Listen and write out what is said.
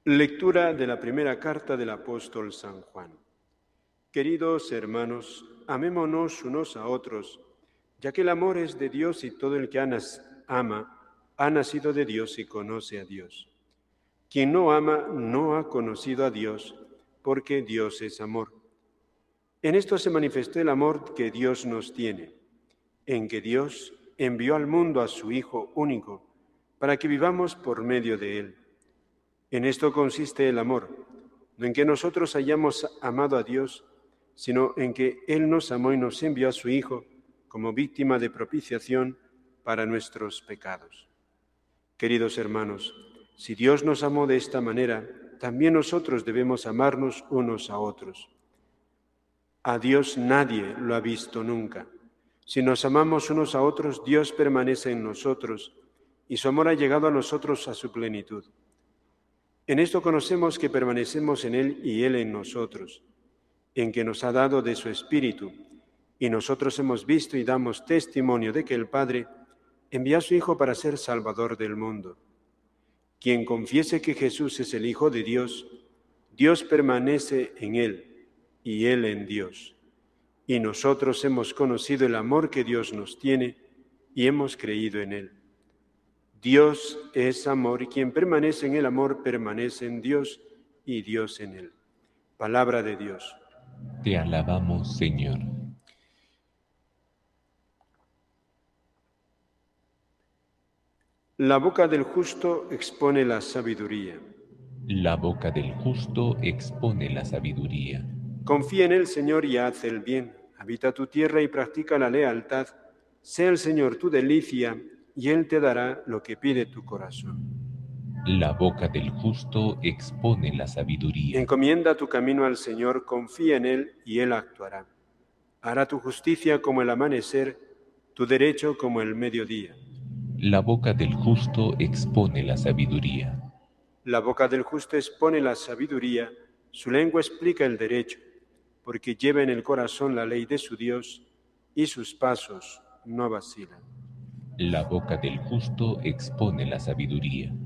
Lectura de la primera carta del apóstol San Juan. Queridos hermanos, amémonos unos a otros, ya que el amor es de Dios y todo el que ama ha nacido de Dios y conoce a Dios. Quien no ama no ha conocido a Dios, porque Dios es amor. En esto se manifestó el amor que Dios nos tiene, en que Dios envió al mundo a su Hijo único, para que vivamos por medio de Él. En esto consiste el amor, no en que nosotros hayamos amado a Dios, sino en que Él nos amó y nos envió a su Hijo como víctima de propiciación para nuestros pecados. Queridos hermanos, si Dios nos amó de esta manera, también nosotros debemos amarnos unos a otros. A Dios nadie lo ha visto nunca. Si nos amamos unos a otros, Dios permanece en nosotros y su amor ha llegado a nosotros a su plenitud. En esto conocemos que permanecemos en Él y Él en nosotros, en que nos ha dado de su Espíritu, y nosotros hemos visto y damos testimonio de que el Padre envió a su Hijo para ser Salvador del mundo. Quien confiese que Jesús es el Hijo de Dios, Dios permanece en Él y Él en Dios. Y nosotros hemos conocido el amor que Dios nos tiene y hemos creído en Él. Dios es amor y quien permanece en el amor permanece en Dios y Dios en él. Palabra de Dios. Te alabamos, Señor. La boca del justo expone la sabiduría. La boca del justo expone la sabiduría. Confía en el Señor y haz el bien. Habita tu tierra y practica la lealtad. Sea el Señor tu delicia y Él te dará lo que pide tu corazón. La boca del justo expone la sabiduría. Encomienda tu camino al Señor, confía en Él y Él actuará. Hará tu justicia como el amanecer, tu derecho como el mediodía. La boca del justo expone la sabiduría. La boca del justo expone la sabiduría, su lengua explica el derecho, porque lleva en el corazón la ley de su Dios y sus pasos no vacilan. La boca del justo expone la sabiduría.